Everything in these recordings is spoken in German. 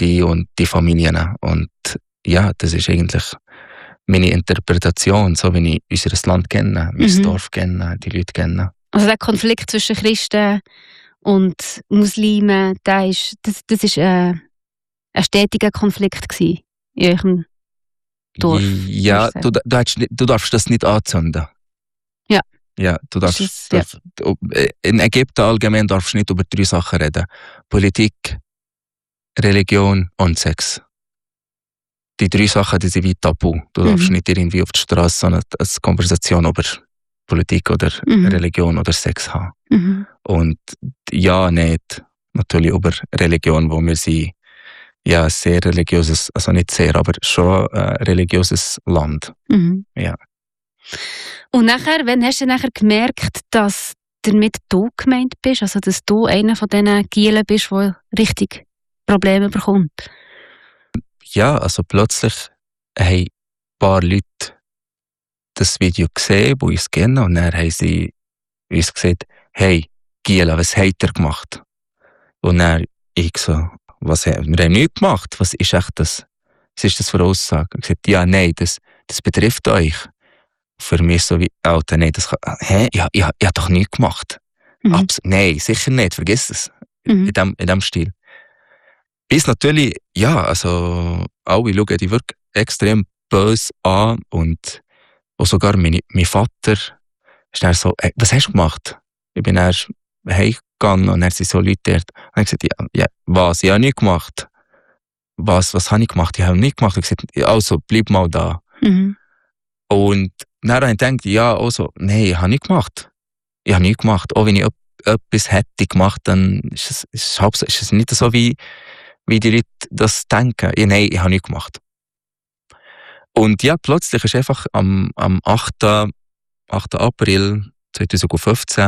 die und die Familien. Und ja, das ist eigentlich meine Interpretation, so wie ich unser Land kenne, mein Dorf kenne, die Leute kenne. Also der Konflikt zwischen Christen und Muslimen, das ist ein stetiger Konflikt gewesen in eurem Dorf. Ja, du darfst das nicht anzünden. Ja. Ja, du darfst. In Ägypten allgemein darfst du nicht über 3 Sachen reden: Politik, Religion und Sex. Die 3 Sachen, die sind wie tabu. Du darfst nicht irgendwie auf der Straße eine Konversation über Politik oder Religion oder Sex haben. Und ja, nicht natürlich über Religion, wo wir sind. Ja, sehr religiöses, also nicht sehr, aber schon religiöses Land. Ja. Und nachher, wann hast du nachher gemerkt, dass damit du gemeint bist, also dass du einer von diesen Gielen bist, der richtig Probleme bekommt? Ja, also plötzlich haben ein paar Leute das Video gesehen, die uns kennen, und dann haben sie uns gesagt, hey, Giela, was habt ihr gemacht? Und dann ich so, wir haben nichts gemacht, was ist echt das? Was ist das für eine Aussage? Ich gesagt, ja, nein, das betrifft euch. Für mich so wie, Alter, nein, das kann, ich habe doch nichts gemacht. Nein, sicher nicht, vergiss es. In dem Stil. Bis natürlich, ja, also alle schauen die wirklich extrem böse an, und auch sogar mein Vater ist dann so, was hast du gemacht? Ich bin erst heimgegangen und dann sind so Leute dort. Und ich gesagt, ja, was? Ich habe nichts gemacht. Was habe ich gemacht? Ich habe nichts gemacht. Ich gesagt, also, bleib mal da. Und dann habe ich gedacht, ja, also, nein, ich habe nichts gemacht. Ich habe nichts gemacht. Auch wenn ich etwas hätte gemacht, dann ist es nicht so, wie die Leute das denken. Nein, ich habe nichts gemacht. Und ja, plötzlich ist einfach am 8. April 2015,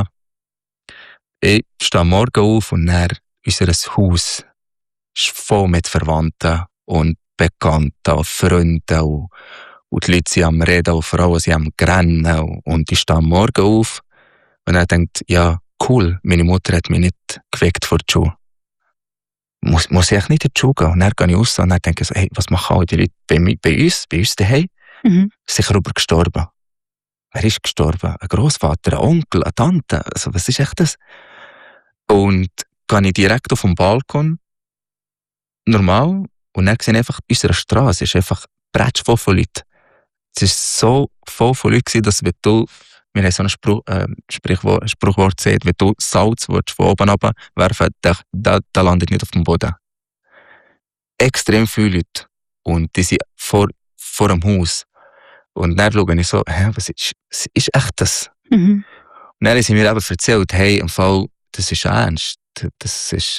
ich stehe am Morgen auf und dann unser Haus ist voll mit Verwandten und Bekannten und Freunden und die Leute sind am Reden und Frauen sind am Rennen und ich stehe am Morgen auf und dann denkt, ja, cool, meine Mutter hat mich nicht geweckt vor der Schule. Muss ich echt nicht in die Schule gehen? Und dann gehe ich raus und dann denke ich so, hey, was machen all die Leute bei uns daheim? Sicher über gestorben. Wer ist gestorben? Ein Grossvater, ein Onkel, eine Tante? Also, was ist echt das? Und gehe ich direkt auf den Balkon, normal, und dann sehe ich einfach, unsere Straße ist einfach bretschvoll von Leuten. Es war so voll von Leuten, dass wir haben so ein Spruchwort gesehen, wenn du Salz von oben runter werfen, da landet nicht auf dem Boden. Extrem viele Leute. Und die sind vor dem Haus. Und dann schaue ich so, was ist echt das? Und dann haben sie mir eben erzählt, hey, im Fall, das ist ernst. Das ist,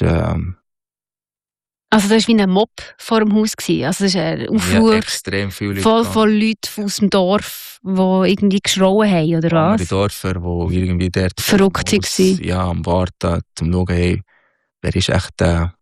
Also das war wie ein Mob vor dem Haus. Also das ist ein Aufruhr, ja, extrem viele Leute voll von Leuten aus dem Dorf, die irgendwie geschrauen haben, oder was? Andere Dörfer, die irgendwie dort verrückt waren. Ja, am Warten, zum schauen, hey, wer ist echt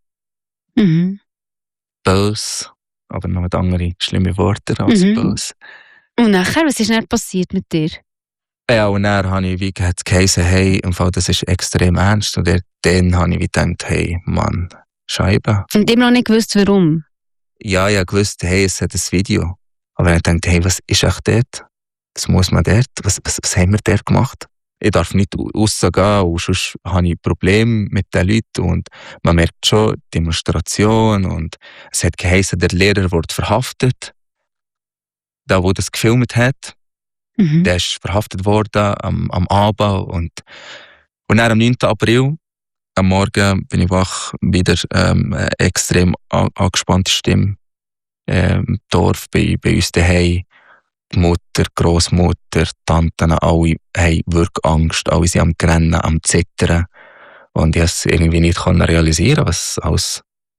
böse, aber noch mit anderen schlimme Worte als böse. Und nachher, was ist dann passiert mit dir? Ja, und dann habe ich wie geheißen, hey, im Fall, das ist extrem ernst. Und dann habe ich wie gedacht, hey, Mann, Scheibe. Und immer noch nicht gewusst, warum? Ja, ich wusste, hey, es hat ein Video. Aber ich dachte, hey, was ist echt dort? Was muss man dort? Was haben wir dort gemacht? Ich darf nicht rausgehen und sonst habe ich Probleme mit den Leuten. Und man merkt schon, Demonstration. Und es hat geheißen, der Lehrer wird verhaftet. Der das gefilmt hat, der ist verhaftet worden am Abend. Und dann am 9. April, am Morgen, bin ich wach, wieder extrem angespannte Stimme. Im Dorf, bei uns daheim. Die Mutter, Grossmutter, Tanten, alle haben wirklich Angst. Alle sind am Rennen, am Zittern. Und ich konnte es irgendwie nicht realisieren, was alles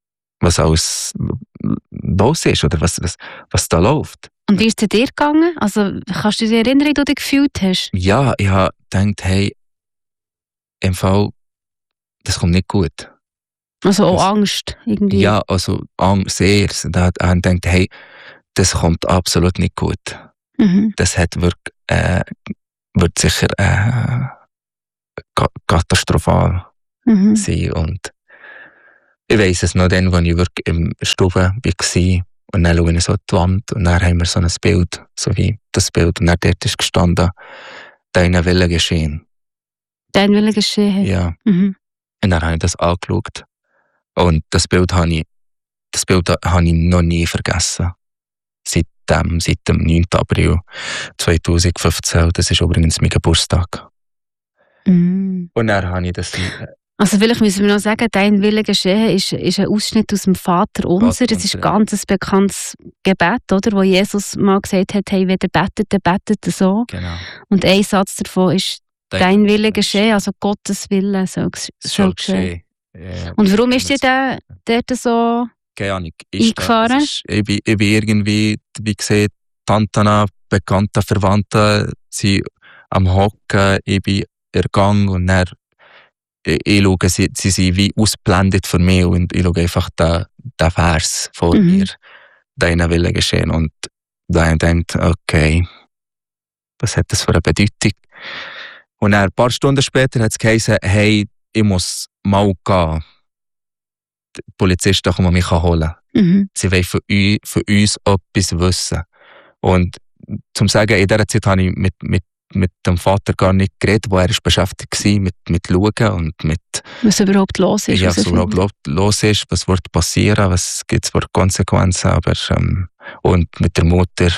los ist oder was da läuft. Und wie ist es dir gegangen? Also, kannst du dich erinnern, wie du dich gefühlt hast? Ja, ich habe gedacht, hey, im Fall, das kommt nicht gut. Also auch Angst irgendwie? Ja, also Angst, sehr. Da habe ich gedacht, hey, das kommt absolut nicht gut. Das wird sicher katastrophal sein. Und Ich weiss es noch dann, als ich wirklich im Stube war. Und dann schaue ich so an die Wand und dann haben wir so ein Bild, so wie das Bild. Und dann dort ist gestanden, deine Wille geschehen. Dein Wille geschehen. Ja. Mhm. Und dann habe ich das angeschaut. Und das Bild habe ich noch nie vergessen. Seit dem 9. April 2015. Das ist übrigens mein Geburtstag. Mhm. Und dann habe ich das... Also vielleicht müssen wir noch sagen, dein Wille geschehen ist ein Ausschnitt aus dem Vater unser. Das ist ein ganz bekanntes Gebet, oder? Wo Jesus mal gesagt hat, hey, wenn ihr betet, dann betet ihr so. Genau. Und ein Satz davon ist, dein Wille geschehen, also Gottes Wille soll geschehen. Ja. Und warum ist dir der dort so keine Ahnung, eingefahren? Ich bin irgendwie, wie gesagt, Tantana, Bekannte, Verwandte sind am Hocken, ich bin ergangen und dann ich schaue, sie sind wie ausblendet für mich und ich schaue einfach den Vers vor mir, deine Wille geschehen. Und dann denkt, okay, was hat das für eine Bedeutung? Und dann, ein paar Stunden später hat es geheißen, hey, ich muss mal gehen. Die Polizisten kommen mich holen. Mhm. Sie wollen von uns etwas wissen. Und zum sagen, in dieser Zeit habe ich mit dem Vater gar nicht geredet, wo er ist beschäftigt war, mit Schauen und mit... Was überhaupt los ist. Ja, was überhaupt los ist, was wird passieren, was gibt es für Konsequenzen, aber und mit der Mutter,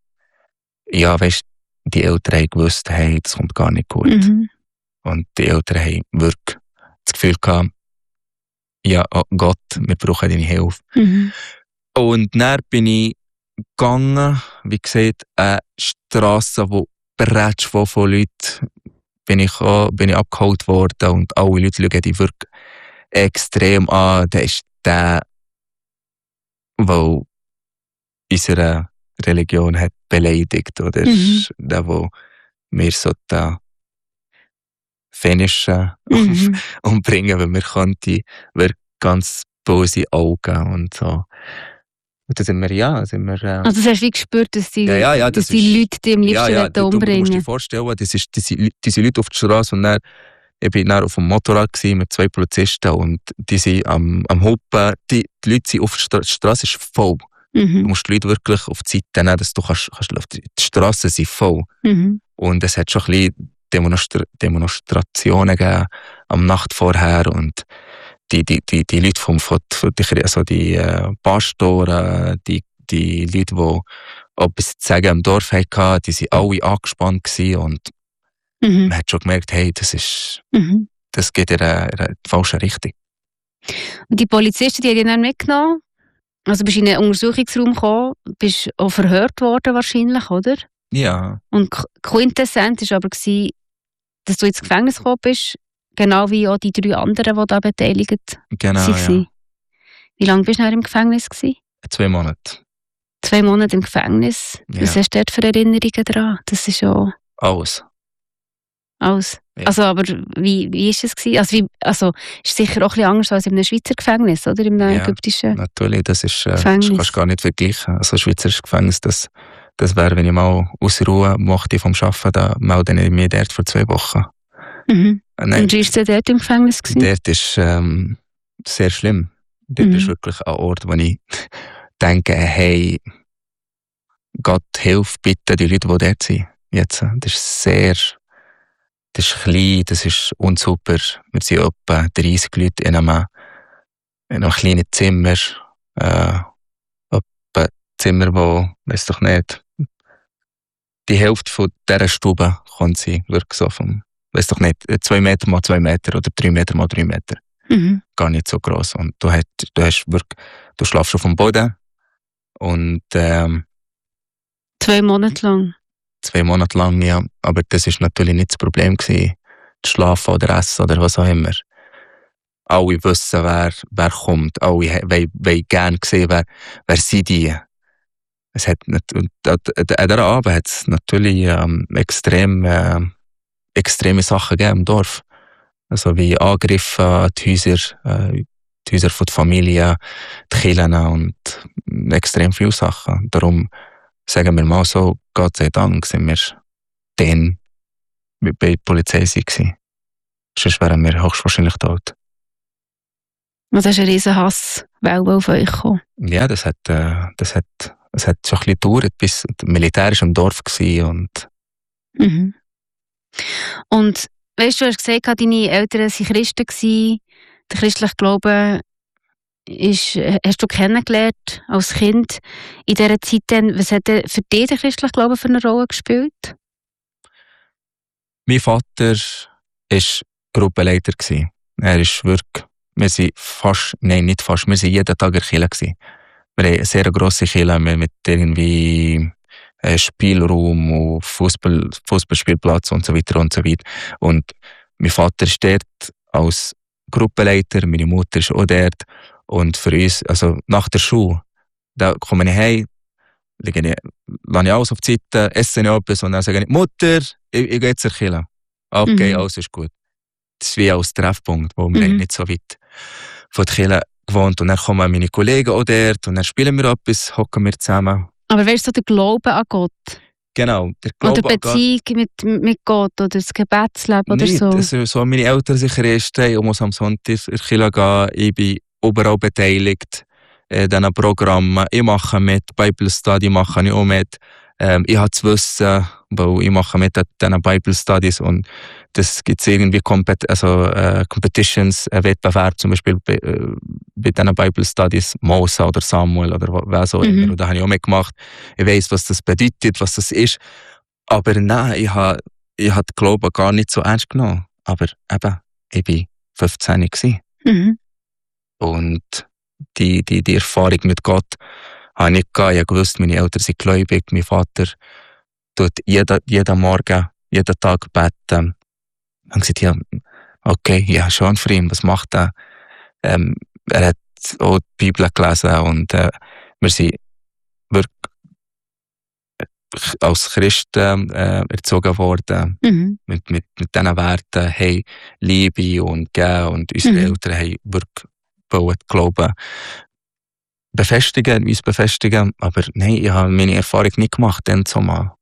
ja, weißt, die Eltern haben gewusst, hey, das kommt gar nicht gut. Mhm. Und die Eltern haben wirklich das Gefühl gehabt, ja, oh Gott, wir brauchen deine Hilfe. Mhm. Und dann bin ich gegangen, wie gesagt, eine Strasse, wo berätsch von Leuten bin ich abgeholt worden und alle Leute schauen die wirklich extrem an. Der ist der unsere Religion hat beleidigt oder der mir so da finishen und bringen, weil wir könnten ganz böse Augen und so. Und dann sind wir, Also das hast du wie gespürt, dass die Leute die am liebsten umbringen. Du musst dir vorstellen, diese Leute auf der Straße und dann, ich bin dann auf dem Motorrad mit 2 Polizisten und die sind am Hupen. Die Leute sind auf der Straße, ist voll. Du musst die Leute wirklich auf die Seite nehmen, dass du kannst die Straßen sind voll. Und es hat schon ein bisschen Demonstrationen gegeben am Nacht vorher und die Leute also die Pastoren, die Leute, die etwas zu sagen im Dorf hatten, die waren alle angespannt gewesen und man hat schon gemerkt, hey, das geht in eine falsche Richtung. Und die Polizisten, die haben dich dann mitgenommen? Also bist du in einen Untersuchungsraum gekommen, bist auch verhört worden wahrscheinlich, oder? Ja. Und Quintessenz war aber, dass du ins Gefängnis gekommen bist, genau wie auch die 3 anderen, die da beteiligt waren. Ja. Wie lange bist du im Gefängnis? 2 Monate. 2 Monate im Gefängnis? Ja. Was hast du dort für Erinnerungen daran? Das ist ja... Alles. Ja. Also, aber wie ist es gewesen? Also ist sicher auch ein bisschen anders als in einem Schweizer Gefängnis, oder? Im ägyptischen natürlich, das Gefängnis. Das kannst du gar nicht vergleichen. Also Schweizer Gefängnis, das wäre, wenn ich mal ausruhe möchte vom Arbeiten, dann melde ich mich dort für 2 Wochen. Und wie ist es dort im Gefängnis gewesen? Dort ist sehr schlimm. Dort ist wirklich ein Ort, wo ich denke, hey, Gott, hilf bitte die Leute, die dort sind. Jetzt, das ist klein, das ist unsuper. Wir sind etwa 30 Leute in einem kleinen Zimmer. Etwa ein Zimmer, wo, weiss doch nicht, die Hälfte von dieser Stube kann sein, wirklich so vom, weiss doch nicht, 2 Meter mal 2 Meter oder 3 Meter mal 3 Meter. Gar nicht so gross. Und du schlafst auf dem Boden und 2 Monate lang. 2 Monate lang, ja. Aber das war natürlich nicht das Problem gewesen. Schlafen oder Essen oder was auch immer. Alle wissen, wer kommt. Alle wollen gerne sehen, wer sind die. Es hat an dieser Abend hat es natürlich extreme Sachen gegeben im Dorf. Also wie Angriffe an die Häuser von der Familie, die Kirchen und extrem viele Sachen. Darum sagen wir mal so, Gott sei Dank sind wir dann bei der Polizei gewesen. Sonst wären wir höchstwahrscheinlich tot. Also ist ein riesen Hasswelle auf euch gekommen? Ja, das hat schon ein bisschen gedauert, bis das Militär war im Dorf war und Mhm. Und weißt du, hast gesagt, deine Eltern waren Christen gewesen. Der christliche Glaube hast du kennengelernt als Kind in dieser Zeit. Dann, was hat denn für dich der christliche Glaube für eine Rolle gespielt? mein Vater war Gruppenleiter gewesen. Er ist wirklich, wir sind jeden Tag in der Kirche gewesen. Wir haben eine sehr grosse Kirche mit irgendwie Spielraum und Fußballspielplatz und so weiter und so weiter. Und mein Vater ist dort als Gruppenleiter, meine Mutter ist auch dort. Und für uns, also nach der Schule, da komme ich heim, lasse ich alles auf die Seite, esse ich etwas und dann sage ich, Mutter, ich gehe jetzt zur Kirche. Okay, alles ist gut. Das ist wie als Treffpunkt, wo wir nicht so weit von der Kirche gewohnt. Und dann kommen meine Kollegen auch dort und dann spielen wir etwas, hocken wir zusammen. Aber weißt du, der Glaube an Gott? Genau, der Glaube oder Beziehung mit Gott oder das Gebetsleben oder so? Das ist so, meine Eltern sind Christen, ich muss am Sonntag in die Kirche gehen, ich bin überall beteiligt in diesen Programmen. Ich mache mit, Bible Study mache ich auch mit. Ich habe zu wissen, weil ich mache mit diesen Bible Studies und das gibt es irgendwie Competitions, Wettbewerb, zum Beispiel bei diesen Bible Studies, Mose oder Samuel oder was auch immer. Und da habe ich auch mitgemacht. Ich weiss, was das bedeutet, was das ist. Aber nein, ich habe den Glauben gar nicht so ernst genommen. Aber eben, ich war 15 gewesen. Und die Erfahrung mit Gott habe ich nicht gehabt. Ich wusste, meine Eltern sind gläubig. Mein Vater tut jeden Morgen, jeden Tag beten. Und gesagt, ja, okay, ja, schon für ihn, was macht er? Er hat auch die Bibel gelesen und wir sind wirklich als Christen erzogen worden mit diesen Werten, hey, Liebe und Geben und unsere Eltern haben wirklich Glauben uns befestigen, aber nein, ich habe meine Erfahrung nicht gemacht, dann zumal.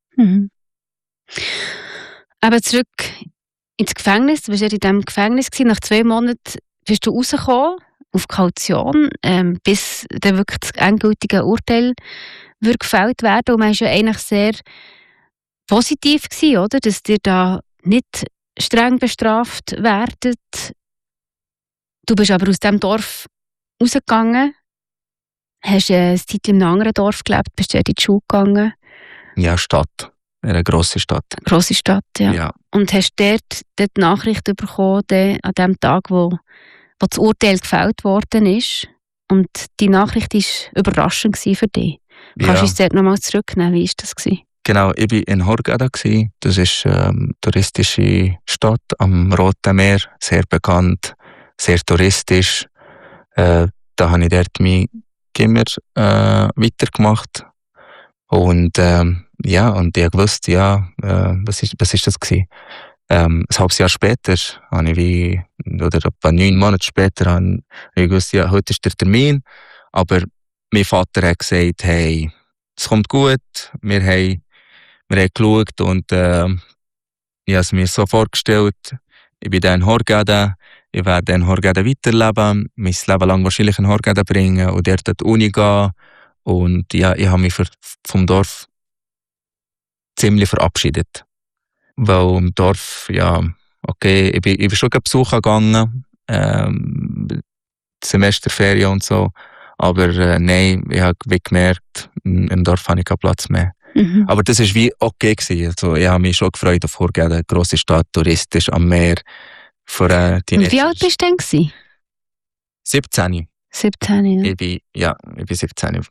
Aber zurück ins Gefängnis, du warst ja in diesem Gefängnis gewesen. Nach 2 Monaten bist du rausgekommen, auf Kaution, bis dann wirklich das endgültige Urteil würde gefällt werden. Und man war ja eigentlich sehr positiv gewesen, oder? Dass ihr da nicht streng bestraft werdet. Du bist aber aus diesem Dorf rausgegangen, hast eine Zeit in einem anderen Dorf gelebt, bist dort in die Schule gegangen. Ja, Stadt. Eine grosse Stadt. Grosse Stadt, ja. Und hast dort die Nachricht bekommen, an dem Tag, wo das Urteil gefällt worden ist. Und die Nachricht war überraschend für dich. Kannst du uns dort nochmal zurücknehmen? Wie war das? Genau, ich war in Hurghada. Das ist eine touristische Stadt am Roten Meer, sehr bekannt, sehr touristisch. Da habe ich dort mein Gimmer weitergemacht. Und und ich wusste, was ist das gewesen? Ein halbes Jahr später, oder etwa 9 Monate später, habe ich gewusst, ja, heute ist der Termin. Aber mein Vater hat gesagt, hey, es kommt gut, wir haben geschaut und ich habe es mir so vorgestellt, ich bin dann in Hurghada, ich werde in Hurghada weiterleben, mein Leben lang wahrscheinlich in Hurghada bringen und dort an die Uni gehen. Und ja, ich habe mich vom Dorf ziemlich verabschiedet. Weil im Dorf, ja, okay, ich bin schon besuchen gegangen, Semesterferien und so, aber nein, ich habe gemerkt, im Dorf habe ich keinen Platz mehr. Aber das war wie okay gewesen. Also, ich habe mich schon gefreut auf Hurghada, eine grosse Stadt, touristisch, am Meer. Und wie alt bist du denn gewesen? 17. 17, ja. Ich bin 17.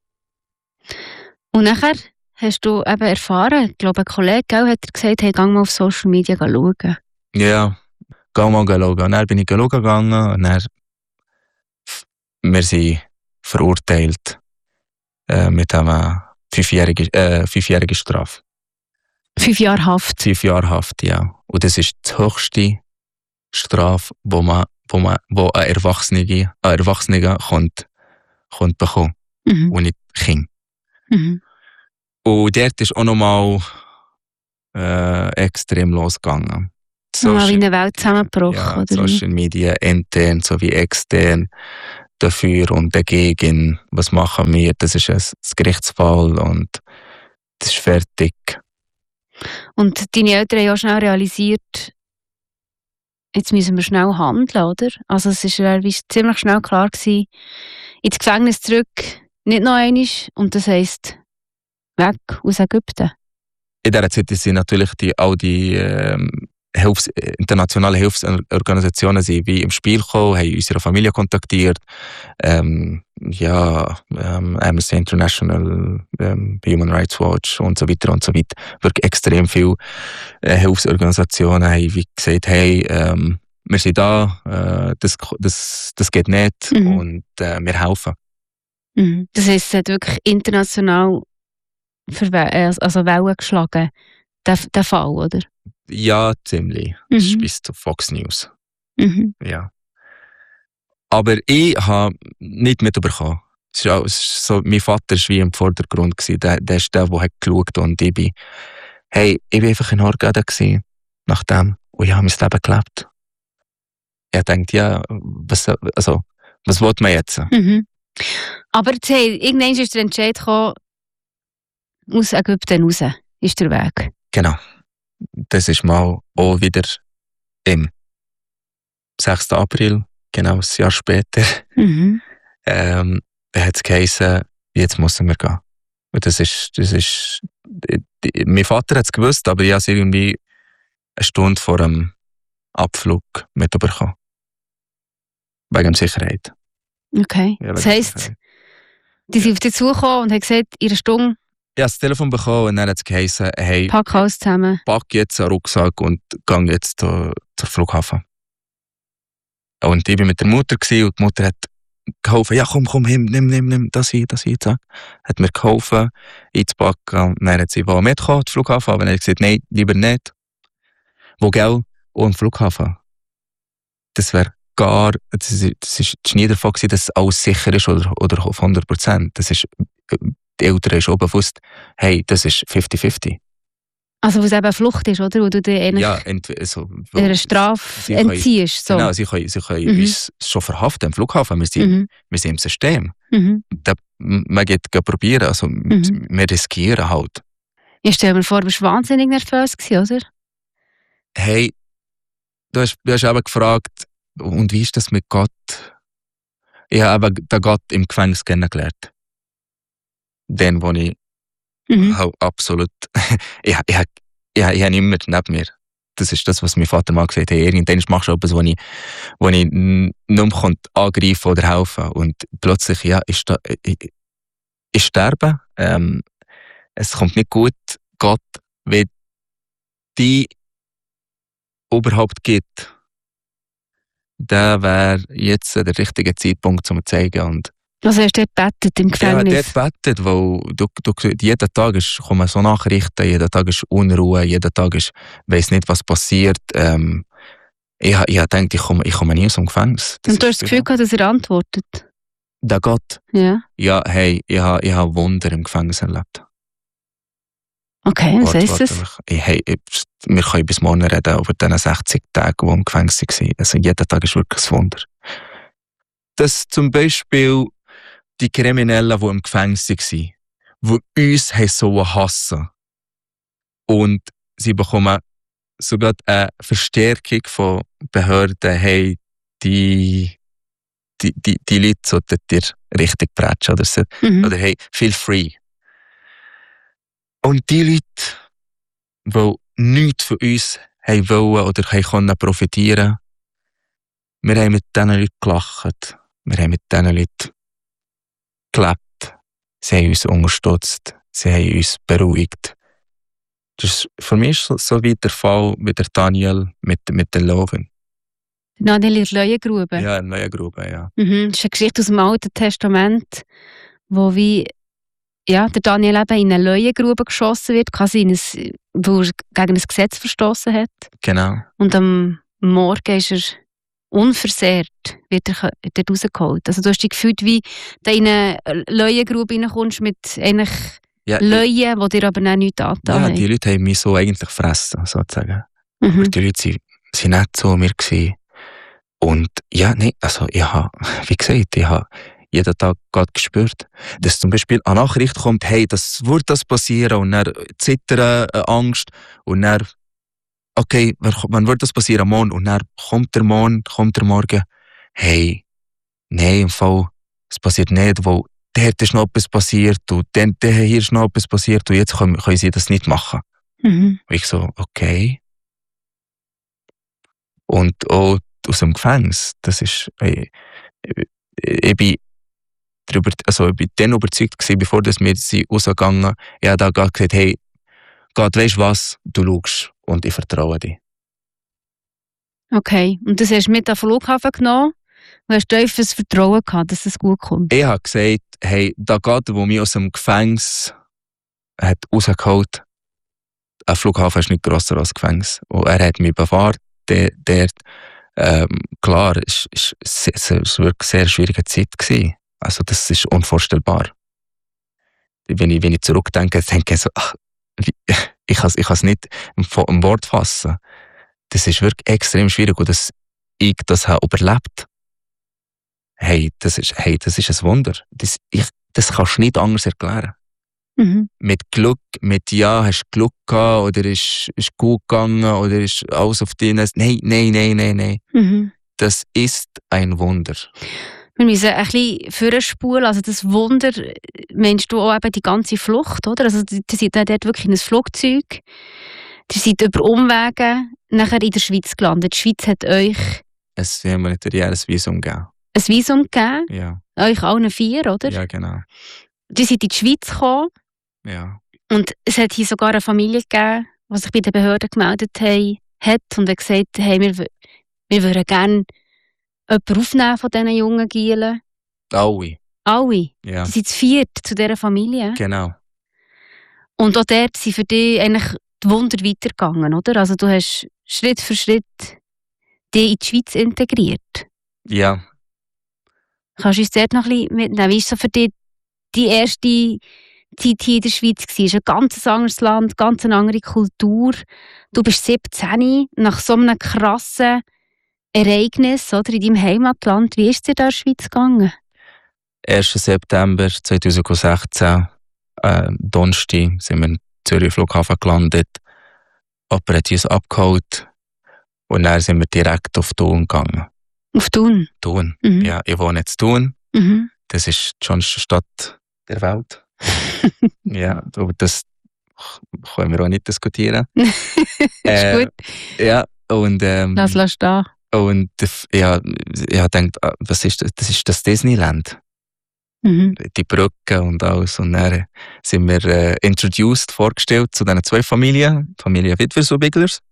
Und nachher hast du eben erfahren, ich glaube, ein Kollege hat dir gesagt, hey, geh mal auf Social Media schauen. Ja, geh mal schauen. Und dann bin ich schauen gegangen und dann wir sind verurteilt mit einer 5-jährigen Strafe. 5 Jahre Haft? 5 Jahre Haft, ja. Und das ist die höchste Strafe, wo ein Erwachsener kommt bekommen. Und nicht Kind. Und dort ist auch nochmal extrem losgegangen. Wie eine Welt zusammengebrochen, ja, oder? Social Media intern sowie extern, dafür und dagegen. Was machen wir? Das ist ein Gerichtsfall und das ist fertig. Und deine Eltern haben ja schnell realisiert, jetzt müssen wir schnell handeln, oder? Also es war ziemlich schnell klar gewesen, ins Gefängnis zurück, nicht noch einmal, und das heisst, weg aus Ägypten. In dieser Zeit sind natürlich all die internationalen Hilfsorganisationen sind wie im Spiel gekommen, haben unsere Familie kontaktiert, Amnesty International, Human Rights Watch und so weiter und so weiter. Wirklich extrem viele Hilfsorganisationen haben wie gesagt, hey, wir sind da, das geht nicht und wir helfen. Mhm. Das heisst, es hat wirklich international Wellen geschlagen, der Fall, oder? Ja, ziemlich. Das ist bis zu Fox News. Mhm. Ja. Aber ich habe nicht mitbekommen. Mein Vater war wie im Vordergrund. Der ist der hat geschaut und ich bin einfach in Hurghada nach dem. Und ich habe mein Leben gelebt. Ich dachte, ja, was will man jetzt? Mhm. Aber irgendwann ist der Entscheid gekommen, aus Ägypten raus, ist der Weg. Genau. Das ist mal auch wieder im 6. April, genau ein Jahr später, hat es geheißen, jetzt müssen wir gehen. Und das ist, mein Vater hat es gewusst, aber ich habe es irgendwie eine Stunde vor dem Abflug mitbekommen. Wegen Sicherheit. Okay. Ja, das heisst, die sind auf dich zugekommen und haben gesagt, in einer Stunde. Ich habe das Telefon bekommen und dann hat es geheißen, hey, pack alles zusammen. Pack jetzt einen Rucksack und geh jetzt zur Flughafen. Und ich war mit der Mutter und die Mutter hat geholfen, ja komm, nimm das hier, zack. Hat mir geholfen, einzupacken. Und dann hat sie mitgekommen, zum Flughafen, aber dann hat sie gesagt, nein, lieber nicht. Wo, gell? Oh, am Flughafen. Das war nie davon gewesen, dass alles sicher ist oder auf 100%. Die Eltern haben schon bewusst, hey, das ist 50-50. Also, was eben eine Flucht ist, oder? Wo du dir einer Strafe entziehst. So. Genau, sie können uns schon verhaften am Flughafen. Wir sind im System. Man geht probieren, also wir riskieren halt. Ich stelle mir vor, du warst wahnsinnig nervös gewesen, oder? Hey, du hast eben gefragt, und wie ist das mit Gott? Ich habe eben den Gott im Gefängnis kennengelernt. Den, wo ich halt absolut, ich habe immer neben mir. Das ist das, was mein Vater mal gesagt hat. Hey, irgendwann machst du etwas, wo ich nicht mehr angreifen oder helfen. Und plötzlich, ja, ich sterbe. Es kommt nicht gut. Gott, wie die überhaupt gibt, der wäre jetzt der richtige Zeitpunkt, um zu zeigen. Und also hast du dort gebetet im Gefängnis? Ja, dort gebetet, weil jeden Tag kommen so Nachrichten, jeden Tag ist Unruhe, jeden Tag weiss nicht, was passiert. Ich denke, ich komme nie aus dem Gefängnis. Und du hast das Gefühl gehabt, dass er antwortet? Der Gott? Ja. Ja, hey, ich habe Wunder im Gefängnis erlebt. Okay, was heisst das? Wir können bis morgen reden über diese 60 Tage, die im Gefängnis waren. Also jeden Tag ist wirklich ein Wunder. Dass zum Beispiel die Kriminellen, die im Gefängnis waren, die uns so hassen. Und sie bekommen sogar eine Verstärkung von Behörden, hey, die Leute sollten dir richtig prätschen oder so. Oder hey, feel free. Und die Leute, die nichts von uns haben wollen oder können profitieren, wir haben mit diesen Leuten gelacht. Wir haben mit diesen Leuten gelebt. Sie haben uns unterstützt. Sie haben uns beruhigt. Das ist für mich so wie der Fall mit der Daniel mit den Löwen. Daniel in der Löwengrube? Ja, in der Löwengrube, ja. Das ist eine Geschichte aus dem Alten Testament, wo der Daniel eben in eine Löwengrube geschossen wird, quasi weil er gegen ein Gesetz verstoßen hat. Genau. Und am Morgen ist er unversehrt, wird er dort rausgeholt. Also du hast dich gefühlt, wie du in eine Löwengrube reinkommst mit eigentlich Löwen, die dir aber nichts angetan haben. Ja, die Leute haben mich so eigentlich gefressen, sozusagen. Aber die Leute sie nett zu mir gewesen. Und ja, nee, also ich habe, wie gesagt, ich habe jeden Tag gerade gespürt, dass zum Beispiel eine Nachricht kommt, hey, das wird das passieren, und dann Zittern, Angst, und dann, okay, wann wird das passieren? Morgen. Und dann kommt der Morgen, hey, nein, im Fall, es passiert nicht, weil dort ist noch etwas passiert, und dann hier ist noch etwas passiert, und jetzt können sie das nicht machen. Mhm. Und ich so, okay. Und auch aus dem Gefängnis, das ist, ich bin ich bin dann überzeugt gewesen, bevor wir sie rausgegangen, ich habe da gerade gesagt, hey, Gott, weisst du was, du schaust und ich vertraue dir. Okay, und das hast du mit am Flughafen genommen und hast tiefes Vertrauen gehabt, dass es gut kommt. Ich habe gesagt, hey, da Gott, der mich aus dem Gefängnis hat rausgeholt, ein Flughafen ist nicht grosser als Gefängnis. Und er hat mich befahren, dort, klar, es war wirklich eine sehr schwierige Zeit gewesen. Also das ist unvorstellbar. Wenn ich zurückdenke, denke ich so, ach, ich kann es nicht im Wort fassen. Das ist wirklich extrem schwierig, und dass ich das habe überlebt. Hey, das ist ein Wunder. Das kannst du nicht anders erklären. Mhm. Mit Glück, hast du Glück gehabt, oder ist gut gegangen, oder ist alles auf dich. Nein. Mhm. Das ist ein Wunder. Wir müssen ein bisschen vorspulen. Also das Wunder, meinst du auch eben die ganze Flucht, oder? Also ihr seid dort wirklich in ein Flugzeug. Ihr seid über Umwege nachher in der Schweiz gelandet. Die Schweiz hat euch Es haben wir natürlich ein Visum gegeben. ein Visum gegeben. Ja. Euch allen 4, oder? Ja, genau. Ihr seid in die Schweiz gekommen. Ja. Und es hat hier sogar eine Familie gegeben, die sich bei den Behörden gemeldet hat und hat gesagt, hey, wir würden gerne jemanden aufnehmen von diesen jungen Gielen. Alle. Alle. Ja. Die sind zu 4 zu dieser Familie. Genau. Und auch dort sind für dich eigentlich die Wunder weitergegangen, oder? Also du hast Schritt für Schritt dich in die Schweiz integriert. Ja. Kannst du uns dort noch ein bisschen mitnehmen? Wie war so für dich die erste Zeit hier in der Schweiz? Es ist ein ganz anderes Land, ganz eine andere Kultur. Du bist 17, nach so einem krassen Ereignis, oder, in deinem Heimatland. Wie ist es dir da in der Schweiz gegangen? 1. September 2016, Donnerstag, sind wir in Zürich Flughafen gelandet. Jemand hat uns abgeholt, und dann sind wir direkt auf Thun gegangen. Auf Thun? Thun. Mhm. Ja, ich wohne jetzt in Thun. Mhm. Das ist die schönste Stadt der Welt. Ja, aber das können wir auch nicht diskutieren. Ist gut. Ja, und Lass stehen. und ja, ich habe gedacht, was ist das? Das ist das Disneyland. Mhm. Die Brücke und alles. Und dann sind wir vorgestellt zu diesen 2 Familien, die Familie Witwers und Biglers.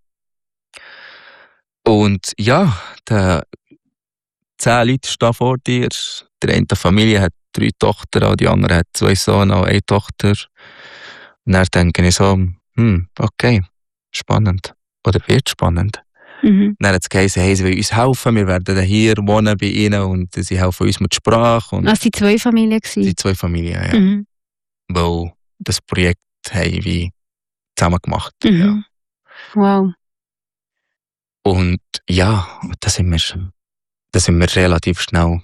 Und ja, 10 Leute stehen vor dir. Die eine Familie hat 3 Tochter, die andere hat 2 Söhne und 1 Tochter. Und dann denke ich so, okay, spannend. Oder wird spannend. Mhm. Dann hat es geheißen, hey, sie wollen uns helfen, wir werden hier wohnen bei ihnen, und sie helfen uns mit Sprache. Und Das waren 2 Familien. die 2 Familien, ja. Mhm. Weil das Projekt haben wir zusammen gemacht. Mhm. Ja. Wow. Und ja, da sind wir relativ schnell,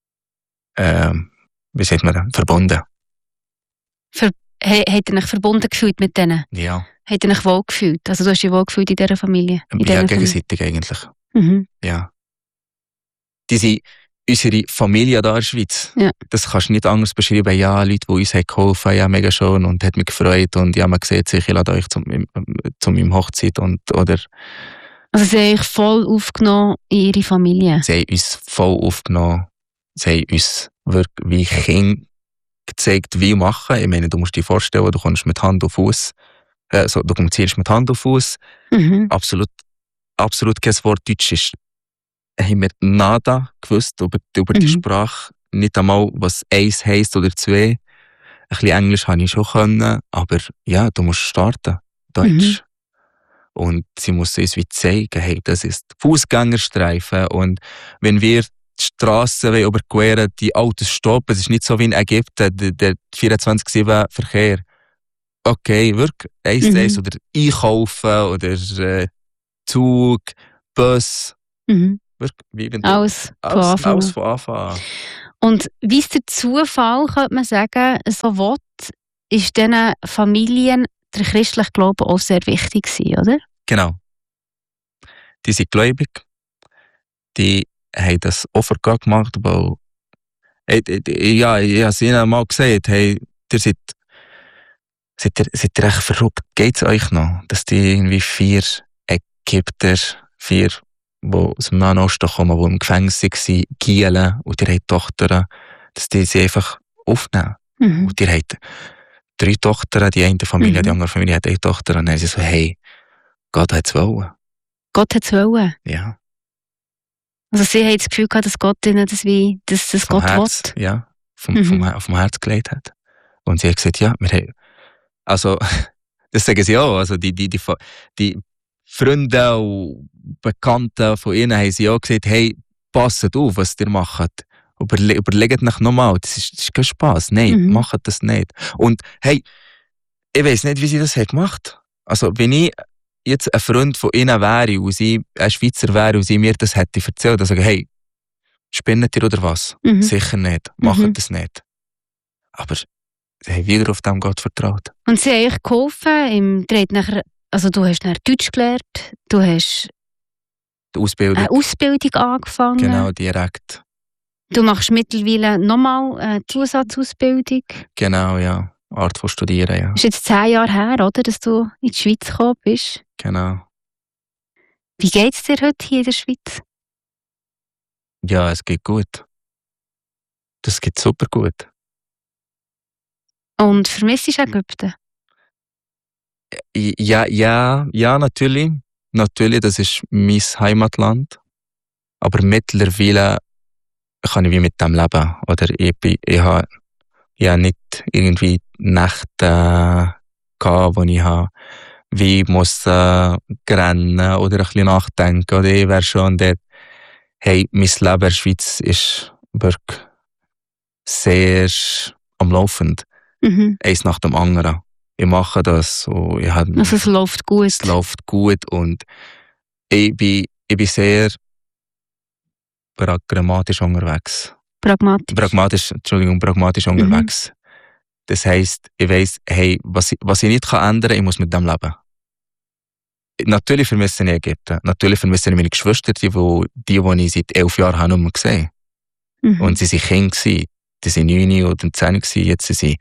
wie sagt man, verbunden. Habt ihr euch verbunden gefühlt mit denen? Ja. Habt ihr euch wohl gefühlt? Also du hast dich wohl gefühlt in dieser Familie? Ja, gegenseitig eigentlich. Mhm. Ja. Die sind unsere Familie da in der Schweiz. Ja. Das kannst du nicht anders beschreiben. Ja, Leute, die uns geholfen haben, ja, mega schön und hat mich gefreut, und ja, man sieht sich, ich lade euch zu meinem Hochzeit, oder Also sie haben euch voll aufgenommen in ihre Familie? sie haben uns voll aufgenommen. Sie haben uns wirklich wie Kinder gezeigt, wie machen. Ich meine, du musst dir vorstellen, du kommst mit Hand auf Fuß, du kommunizierst mit Hand auf Fuß. Mhm. Absolut kein Wort Deutsch ist. Haben wir nada gewusst über die Sprache. Nicht einmal, was 1 heisst oder 2. Ein bisschen Englisch habe ich schon können, aber ja, du musst starten. Deutsch. Und sie muss uns wie zeigen, hey, das ist Fußgängerstreifen, und wenn wir die Strassen überqueren, die Autos stoppen, es ist nicht so wie in Ägypten, der 24/7 Verkehr. Okay, wirklich, 1 oder einkaufen, oder Zug, böse. Mhm. Wie wenn Alles von Anfang an. Alles von Anfang an. Und wie es der Zufall, könnte man sagen, so will, ist diesen Familien der christliche Glaube auch sehr wichtig gewesen, oder? Genau. Die sind gläubig. Die haben das Opfer gemacht, weil ich habe es ihnen mal gesagt, hey, seid ihr echt verrückt? Geht's euch noch? Dass die irgendwie 4 Ägypter, 4, die aus dem Nahen Osten kommen, die im Gefängnis waren, gielen und ihre Tochter, dass die sie einfach aufnehmen. Und die haben 3 Tochter, die eine Familie, die andere Familie hat 1 Tochter. Und dann haben sie so, hey, Gott hat es wollen. Gott hat es wollen? Ja. Also sie haben das Gefühl gehabt, dass Gott ihnen das Gott Herz, will? Ja, vom Herz gelegt hat. Und sie hat gesagt, ja, wir haben, also, das sagen sie auch, also die Freunde und Bekannten von ihnen haben sie auch gesagt, hey, passet auf, was ihr macht. Überlegt euch nochmal, das ist kein Spass. Nein, macht das nicht. Und hey, ich weiss nicht, wie sie das gemacht haben. Also, wenn ich jetzt ein Freund von ihnen wäre und sie ein Schweizer wäre und sie mir das hätte erzählt, dann sage ich, hey, spinnet ihr oder was? Sicher nicht, macht das nicht. Aber sie haben wieder auf dem Gott vertraut. Und sie haben euch geholfen, also du hast nachher Deutsch gelernt, du hast Die Ausbildung. eine Ausbildung angefangen. Genau, direkt. Du machst mittlerweile nochmal eine Zusatzausbildung. Genau, ja. Art von Studieren, ja. Das ist jetzt 10 Jahre her, oder, dass du in die Schweiz gekommen bist. Genau. Wie geht es dir heute hier in der Schweiz? Ja, es geht gut. Das geht super gut. Und vermisst du Ägypten? Ja, natürlich. Natürlich, das ist mein Heimatland. Aber mittlerweile kann ich wie mit dem leben. Oder ich habe ja nicht irgendwie Nächte gehabt, wo ich wie muss rennen oder ein bisschen nachdenken. Oder ich wäre schon dort, hey, mein Leben in der Schweiz ist wirklich sehr am Laufen. Eins nach dem anderen. Ich mache das. So, also es läuft gut. Es läuft gut und ich bin sehr pragmatisch unterwegs. Pragmatisch unterwegs. Das heisst, ich weiss, hey, was ich nicht ändern kann, ich muss mit dem leben. Natürlich vermisse ich Ägypten. Natürlich vermisse ich meine Geschwister, die ich seit 11 Jahren nicht mehr gesehen habe. Und sie waren Kinder. Die waren 9 oder 10 gewesen. Jetzt sind sie,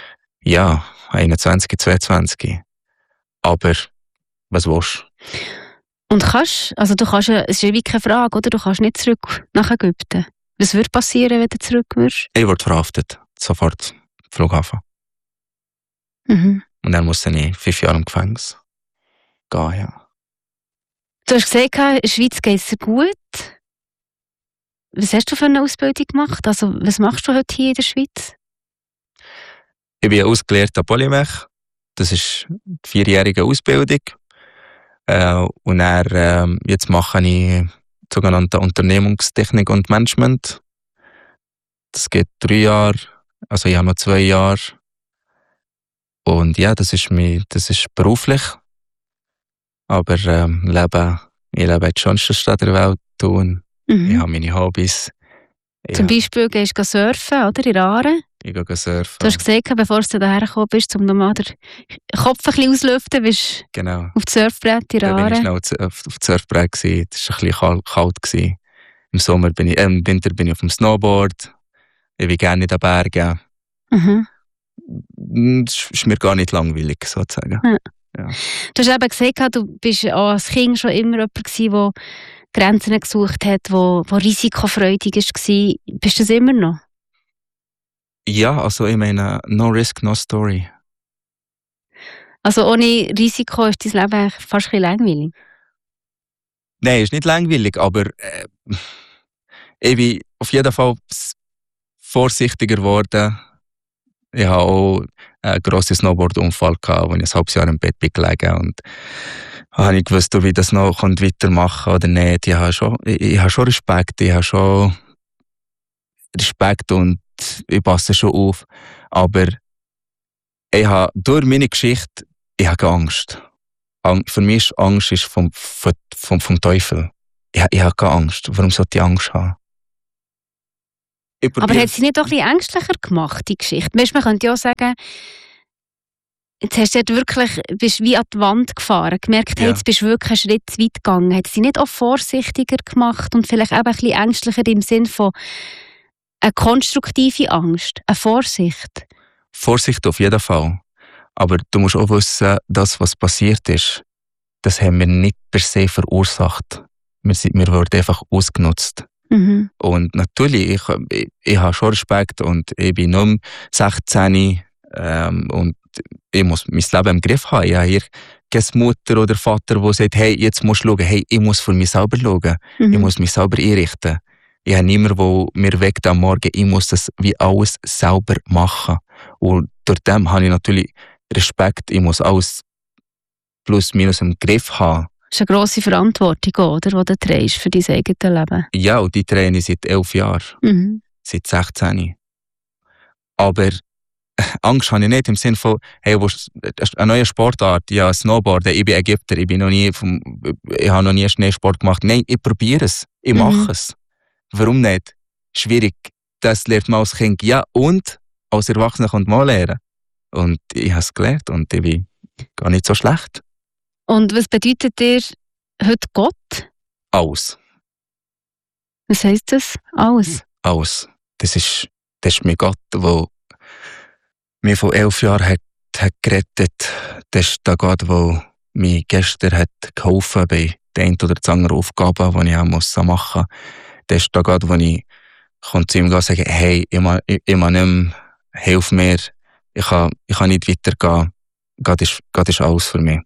21, 22. Aber, was willst du? Und du kannst, es ist wie keine Frage, oder? Du kannst nicht zurück nach Ägypten. Was würde passieren, wenn du zurück wirst? Ich werde verhaftet. Sofort. Flughafen. Und dann muss ich 5 Jahre im Gefängnis gehen, ja. Du hast gesagt, in der Schweiz geht es dir gut. Was hast du für eine Ausbildung gemacht? Also, was machst du heute hier in der Schweiz? Ich bin ausgelehrter Polymech. Das ist eine 4-jährige Ausbildung. Und dann, jetzt mache ich sogenannte Unternehmungstechnik und Management. Das geht 3 Jahre. Also ich habe noch 2 Jahre. Und ja, das ist beruflich. Aber ich lebe in der schönsten Stadt der Welt. Und ich habe meine Hobbys. Zum Beispiel gehst du surfen, oder? In Aare. Ich gehe surfen. Du hast gesagt, bevor du daher gekommen bist, um nochmal den Kopf ein bisschen auszulüften, bist genau. Auf das Surfbrett in Aare. Da bin ich schnell auf das Surfbrett gewesen. Das war ein bisschen kalt gewesen. Im Winter bin ich auf dem Snowboard. Ich will gerne in den Bergen. Das ist mir gar nicht langweilig, sozusagen. Ja. Du hast eben gesagt, du bist auch als Kind schon immer jemand gewesen, der Grenzen gesucht hat, der risikofreudig war. Bist du das immer noch? Ja, also ich meine, no risk, no story. Also ohne Risiko ist dein Leben eigentlich fast ein bisschen langweilig? Nein, ist nicht langweilig, aber ich bin auf jeden Fall vorsichtiger geworden. Ich hatte auch einen grossen Snowboard-Unfall, wo ich ein halbes Jahr im Bett bin gelegen und habe ich gewusst, ob ich das noch weitermachen oder nicht. Ich habe schon Respekt und ich passe schon auf. Aber ich habe durch meine Geschichte, ich habe Angst. Für mich ist Angst vom Teufel. Ich habe keine Angst. Warum sollte ich Angst haben? Aber hat sie nicht auch ein bisschen ängstlicher gemacht, die Geschichte? Weißt, man könnte ja auch sagen, jetzt hast du dort wirklich, bist wie an die Wand gefahren, gemerkt, hey, jetzt bist du wirklich einen Schritt zu weit gegangen. Hat sie nicht auch vorsichtiger gemacht und vielleicht eben ein bisschen ängstlicher im Sinn von eine konstruktive Angst, eine Vorsicht? Vorsicht auf jeden Fall. Aber du musst auch wissen, das, was passiert ist, das haben wir nicht per se verursacht. Wir wurden einfach ausgenutzt. Mhm. Und natürlich, ich habe schon Respekt und ich bin nur 16 und ich muss mein Leben im Griff haben. Ich habe hier keine Mutter oder Vater, der sagt, hey, jetzt musst du schauen, hey, ich muss für mich selber schauen. Mhm. Ich muss mich selber einrichten. Ich habe niemanden, der mir weckt am Morgen, ich muss das wie alles selber machen. Und durch dem habe ich natürlich Respekt, ich muss alles plus minus im Griff haben. Das ist eine grosse Verantwortung, oder, die du trägst für dein eigenes Leben. Ja, und die traine ich seit 11 Jahren, Mhm. seit 16. Aber Angst habe ich nicht im Sinne von, hey, eine neue Sportart, ja, Snowboarden, ich bin Ägypter, ich habe noch nie Schneesport gemacht. Nein, ich probiere es, ich mache es. Warum nicht? Schwierig, das lernt man als Kind, ja, und als Erwachsener kann man lernen. Und ich habe es gelernt und ich bin gar nicht so schlecht. Und was bedeutet dir heute Gott? Alles. Was heisst das? Alles? Alles. Das ist mein Gott, der mich vor 11 Jahren hat gerettet. Das ist der Gott, der mir gestern hat geholfen bei der einen oder anderen Aufgabe, die ich auch machen muss. Das ist der Gott, wo ich zu ihm sagen kann, hey, ich mag nicht mehr, hilf mir, ich kann nicht weitergehen. Gott ist alles für mich.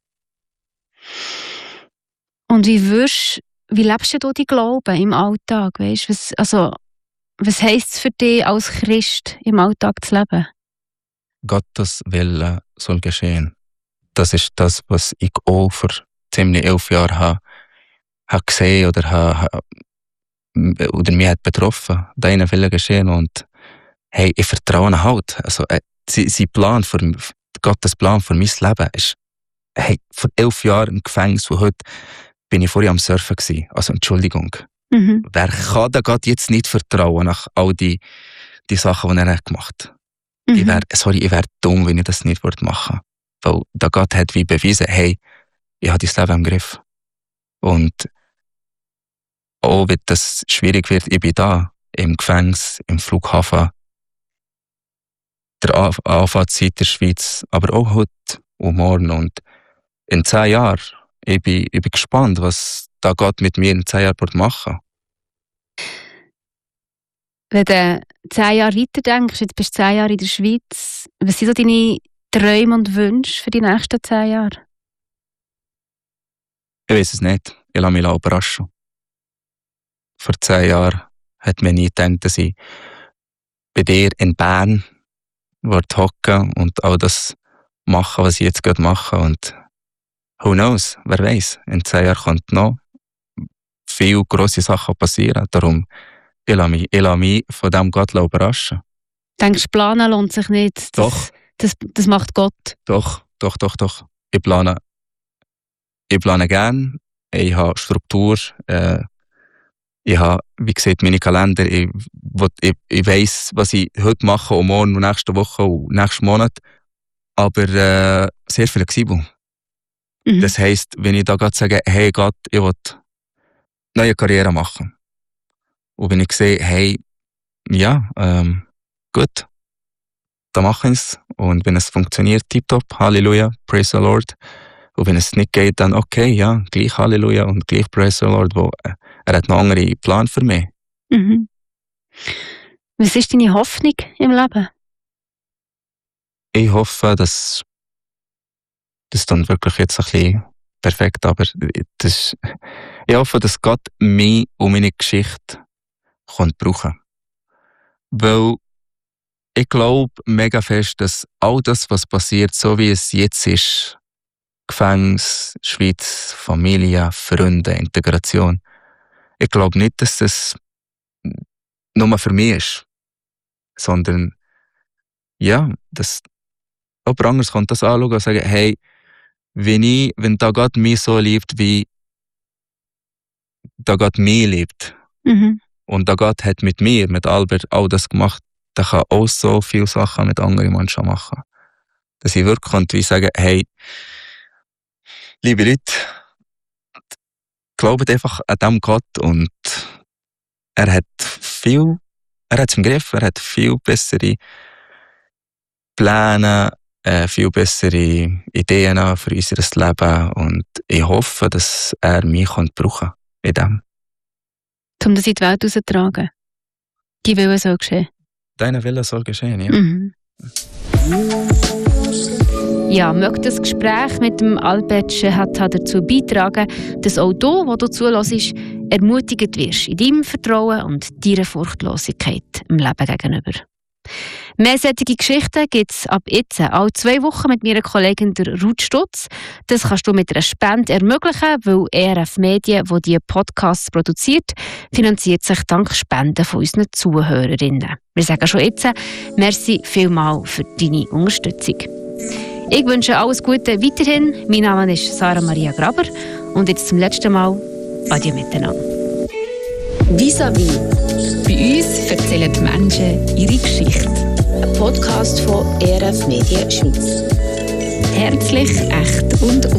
Und wie lebst du deinen Glauben im Alltag? Weißt? Was heisst es für dich als Christ im Alltag zu leben? Gottes Wille soll geschehen. Das ist das, was ich auch vor ziemlich 11 Jahren habe gesehen oder mich hat betroffen. Deine Wille geschehen und hey, ich vertraue halt. Also, Gottes Plan für mein Leben ist, hey, vor 11 Jahren im Gefängnis und heute bin ich vorher am Surfen gewesen. Also, Entschuldigung. Mhm. Wer kann da Gott jetzt nicht vertrauen nach all die Sachen, die er gemacht hat? Ich wäre dumm, wenn ich das nicht machen würde. Weil der Gott hat wie bewiesen, hey, ich habe dein Leben im Griff. Und auch wenn das schwierig wird, ich bin da, im Gefängnis, im Flughafen, der Anfahrtszeit der Schweiz, aber auch heute und morgen. Und in 10 Jahren, ich bin gespannt, was da Gott mit mir in 10 Jahren machen wird. Wenn du 10 Jahre weiter denkst, jetzt bist du 10 Jahre in der Schweiz, was sind so deine Träume und Wünsche für die nächsten 10 Jahre? Ich weiß es nicht. Ich lasse mich überraschen. Vor 10 Jahren hat man nie gedacht, dass ich bei dir in Bern hocken und all das machen, was ich jetzt gerade mache. Und who knows, wer weiß, in 10 Jahren könnten noch viele grosse Sachen passieren. Darum, ich lasse mich von diesem Gott überraschen. Denkst du, planen lohnt sich nicht? Doch. Das macht Gott. Doch. Ich plane gerne. Ich habe Struktur. Ich habe, wie gesagt, meine Kalender. Ich weiss, was ich heute mache und morgen und nächste Woche und nächsten Monat. Aber sehr flexibel. Mhm. Das heisst, wenn ich da gerade sage, hey Gott, ich will neue Karriere machen. Und wenn ich sehe, hey, ja, gut, dann mache ich es. Und wenn es funktioniert, tipptopp, Halleluja, praise the Lord. Und wenn es nicht geht, dann okay, ja, gleich Halleluja und gleich praise the Lord, wo er hat noch einen anderen Plan für mich. Mhm. Was ist deine Hoffnung im Leben? Ich hoffe, dass das dann wirklich jetzt ein bisschen perfekt, aber ich hoffe, dass Gott mich und meine Geschichte brauchen kann. Weil ich glaube mega fest, dass all das, was passiert, so wie es jetzt ist, Gefängnis, Schweiz, Familie, Freunde, Integration, ich glaube nicht, dass das nur für mich ist, sondern ja, dass jemand anderes kann das anschauen und sagen, hey, wenn da Gott mich so liebt, wie da Gott mich liebt. Und da Gott hat mit mir, mit Albert, all das gemacht, der kann auch so viele Sachen mit anderen Menschen machen. Dass ich wirklich konnte wie sagen, hey, liebe Leute, glaubt einfach an diesem Gott und er hat es im Griff, er hat viel bessere Pläne, viel bessere Ideen für unser Leben und ich hoffe, dass er mich brauchen kann in dem. Um das in die Welt rauszutragen. Die Wille soll geschehen. Deine Wille soll geschehen, ja. Ja, möchte das Gespräch mit dem Albert Shehata dazu beitragen, dass auch du, wo du zuhörst, ermutigt wirst in deinem Vertrauen und deiner Furchtlosigkeit im Leben gegenüber. Mehr solche Geschichten gibt es ab jetzt alle 2 Wochen mit meiner Kollegin der Ruth Stutz. Das kannst du mit einer Spende ermöglichen, weil ERF Medien, die diese Podcasts produziert, finanziert sich dank Spenden von unseren Zuhörerinnen. Wir sagen schon jetzt, merci vielmals für deine Unterstützung. Ich wünsche alles Gute weiterhin. Mein Name ist Sarah Maria Graber und jetzt zum letzten Mal Adieu miteinander. Vis-à-vis. Bei uns erzählen die Menschen ihre Geschichte. Ein Podcast von ERF Medien Schweiz. Herzlich, echt und